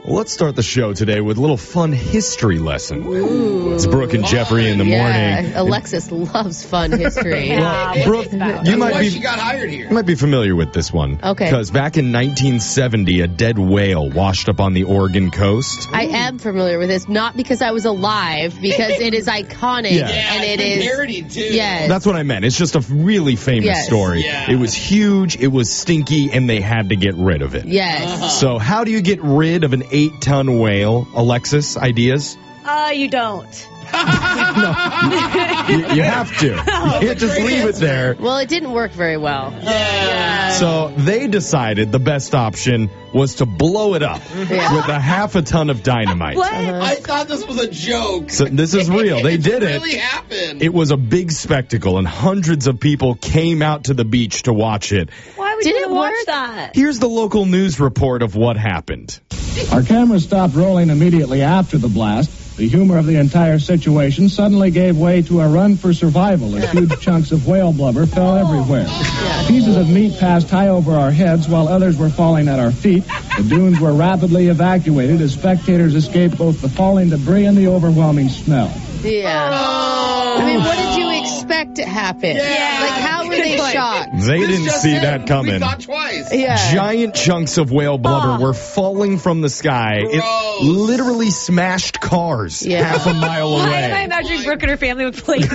Well, let's start the show today with a little fun history lesson. Ooh. It's Brooke and Jeffrey in the morning. Alexis loves fun history. Brooke, you she got hired here. You might be familiar with this one. Okay. Because back in 1970, a dead whale washed up on the Oregon coast. I am familiar with this, not because I was alive, because it is iconic. Yeah. And it is parodied too. Yes. That's what I meant. It's just a really famous story. Yeah. It was huge, it was stinky, and they had to get rid of it. Yes. So how do you get rid of an 8-ton whale? Alexis, ideas? You don't. No. You have to. You can't just leave it there. Well, it didn't work very well. So they decided the best option was to blow it up with a half a ton of dynamite. What? I thought this was a joke. So this is real. They did it. It really happened. It was a big spectacle, and hundreds of people came out to the beach to watch it. Why would Did you it watch work? that? Here's the local news report of what happened. Our cameras stopped rolling immediately after the blast. The humor of the entire situation suddenly gave way to a run for survival as huge chunks of whale blubber fell everywhere. Pieces of meat passed high over our heads while others were falling at our feet. The dunes were rapidly evacuated as spectators escaped both the falling debris and the overwhelming smell. Yeah. I mean, what did you expect to happen? Yeah. Like, how were they shocked? They This didn't just see in. that coming. We thought twice. Yeah. Giant chunks of whale blubber were falling from the sky. Gross. It literally smashed cars half a mile Why am I away. imagining Brooke and her family with plates?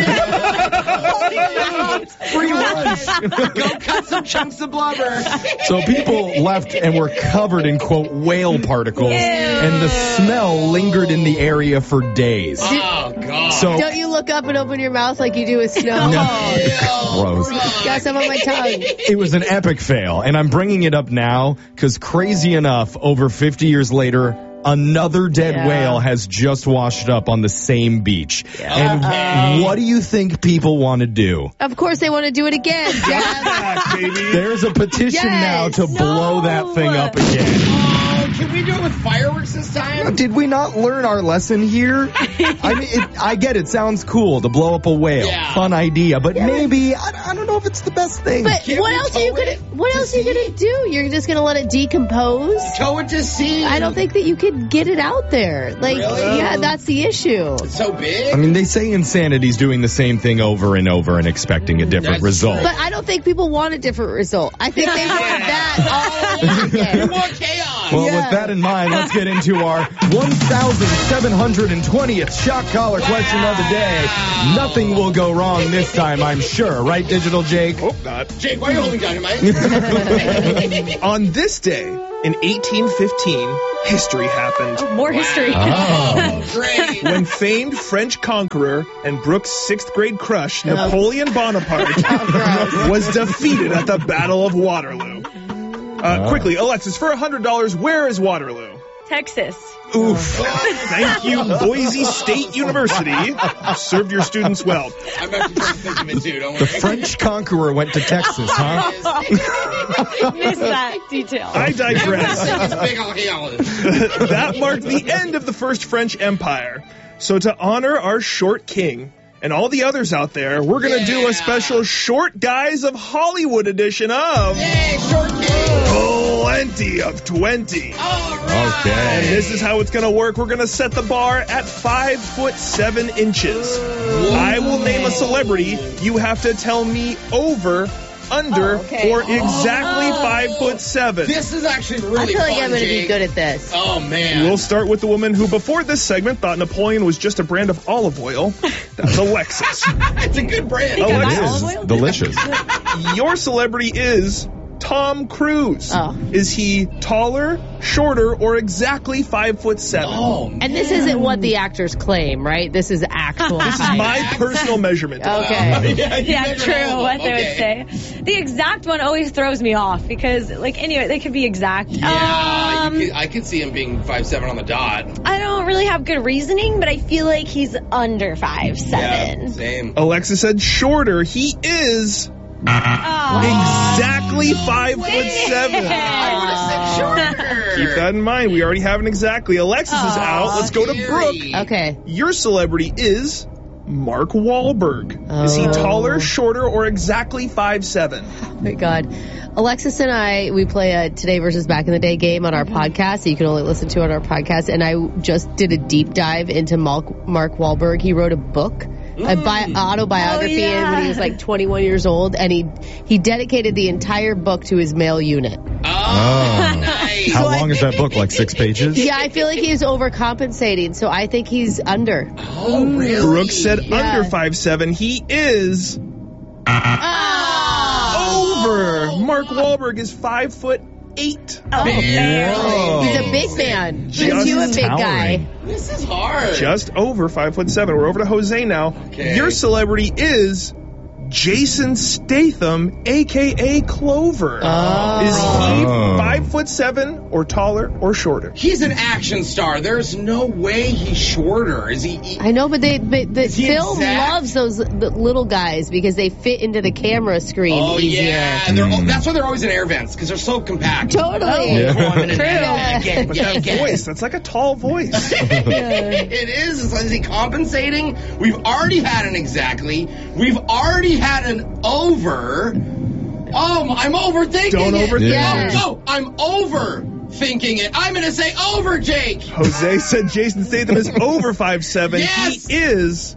Free lunch. Go cut some chunks of blubber. So people left and were covered in, quote, whale particles, and the smell lingered in the area for days. Oh, God. So Don't you look up and open your mouth like you do with snow? gross. Got some on my tongue. It was an epic fail, and I'm bringing it up now because crazy enough, over 50 years later, another dead whale has just washed up on the same beach. And what do you think people want to do? Of course they want to do it again, Jeff. There's a petition now to blow that thing up again. Can we do it with fireworks this time? Did we not learn our lesson here? I mean, I get it. Sounds cool to blow up a whale. Yeah. Fun idea. But maybe, I don't know if it's the best thing. But Can't what we else are you tow gonna? it What to else are you gonna do? You're just gonna let it decompose? Tow it to sea. I don't think that you could get it out there. Like, Really? yeah, that's the issue. It's so big. I mean, they say insanity's doing the same thing over and over and expecting a different That's result. But I don't think people want a different result. I think they want that all over you again. want chaos. Well, with that in mind, let's get into our 1,720th shock collar question of the day. Nothing will go wrong this time, I'm sure. Right, Digital Jake? Hope not. Jake, why are you holding dynamite? On this day, in 1815, history happened. More history. Great. When famed French conqueror and Brooke's 6th grade crush, Napoleon Bonaparte, was defeated at the Battle of Waterloo. Quickly, Alexis, for $100, where is Waterloo? Texas. Oof. Thank you, Boise State University. Served your students well. I'm actually trying to think of it too, don't The worry. French conqueror went to Texas, huh? Missed that detail. I digress. It's big on chaos. That marked the end of the First French Empire. So to honor our short king and all the others out there, we're going to do a special Short Guys of Hollywood edition of Hey, short king. Plenty of 20. All right. And this is how it's going to work. We're going to set the bar at 5'7" I will name a celebrity. You have to tell me over, under, or exactly 5'7". This is actually really I feel like fun, I'm going to be Jake. good at this. Oh, man. We'll start with the woman who, before this segment, thought Napoleon was just a brand of olive oil. That's Alexis. It's a good brand. Alexis, olive oil? Delicious. your celebrity is Tom Cruise. Oh. Is he taller, shorter, or exactly 5'7"? Oh, And this isn't what the actors claim, right? This is actual. This is my personal measurement. Okay. Yeah, true, what they would say. The exact one always throws me off because, like, anyway, they could be exact. Yeah, I could see him being 5'7" on the dot. I don't really have good reasoning, but I feel like he's under 5'7". Yeah, same. Alexis said shorter. He is exactly 5'7". I would have said shorter. Keep that in mind. We already have an exactly. Alexis is out. Let's go to Brooke. Okay. Your celebrity is Mark Wahlberg. Is he taller, shorter, or exactly 5'7"? Oh my God. Alexis and I, we play a Today versus Back in the Day game on our podcast that you can only listen to on our podcast. And I just did a deep dive into Mark Wahlberg. He wrote a book, autobiography when he was like 21 years old. And he dedicated the entire book to his male unit. Oh, nice. How long is that book? Like 6 pages? Yeah, I feel like he's overcompensating. So I think he's under. Oh, really? Brooke said under 5'7". He is over. Mark Wahlberg is 5'8". Oh, he's a big man. Just you a big guy. This is hard. Just over 5'7". We're over to Jose now. Okay. Your celebrity is Jason Statham, a.k.a. Clover. Is he 5'7" or taller or shorter? He's an action star. There's no way he's shorter. Is he? I know, but the film exact? loves those the little guys because they fit into the camera screen easier. Yeah. And that's why they're always in air vents, because they're so compact. Totally. But that voice, that's like a tall voice. It is. Is he compensating? We've already had an exactly. We've already had an over. Oh, I'm overthinking Don't overthink it. Yes. No, I'm overthinking it. I'm going to say over, Jake. Jose said Jason Statham is over 5'7". Yes. He is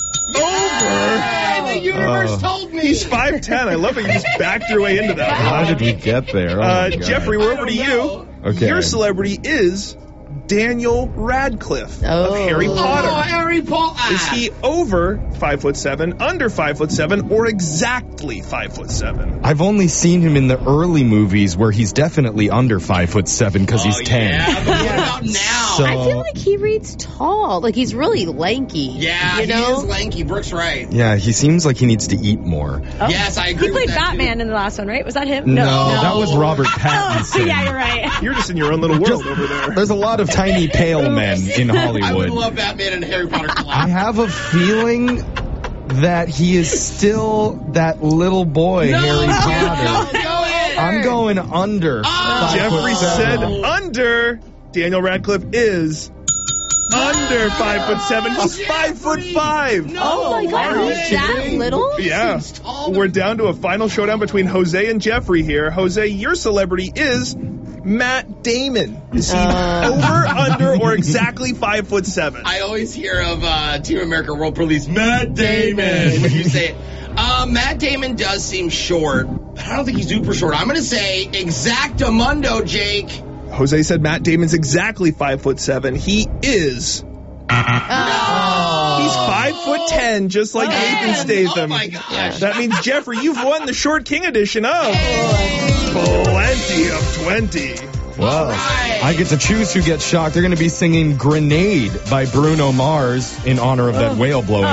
over. The universe told me. He's 5'10". I love it. You just backed your way into that. How did we get there? Oh my God. Jeffrey, we're over to you. Okay. Your celebrity is Daniel Radcliffe of Harry Potter. Oh, Harry Potter. Is he over 5'7", under 5'7", or exactly 5'7"? I've only seen him in the early movies where he's definitely under 5'7" because he's 10. Yeah, but what about now? So- I feel like he reads tall. Like he's really lanky. Yeah, you know? he is lanky. Brooke's right. Yeah, he seems like he needs to eat more. Yes, I agree He played with that, Batman too. in the last one, right? Was that him? No, that was Robert Oh, Pattinson. yeah, you're right. You're just in your own little world over there. There's a lot of tiny pale men in I Hollywood. would love Batman and Harry Potter I collab. have a feeling that he is still that little boy, Harry Potter. Go ahead. I'm going under. Jeffrey 5'7". said under. Daniel Radcliffe is under 5'7". He's 5'5". Oh my God, he's that little? Yeah. We're down to a final showdown between Jose and Jeffrey here. Jose, your celebrity is Matt Damon. Is he over, under, or exactly 5'7"? I always hear of Team America World Police, Matt Damon, when you say it. Matt Damon does seem short, but I don't think he's super short. I'm going to say exactamundo, Jake. Jose said Matt Damon's exactly 5'7". He is. He's 5'10", just like Nathan Statham. Oh my gosh. That means, Jeffrey, you've won the Short King edition of Plenty of 20. Well, I get to choose who gets shocked. They're going to be singing Grenade by Bruno Mars in honor of that whale blowing